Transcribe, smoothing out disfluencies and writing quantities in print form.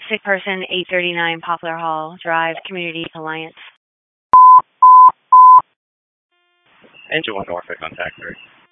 Sick person, 839 Poplar Hall Drive, Community Alliance. Engine 1 Norfolk, contact 3.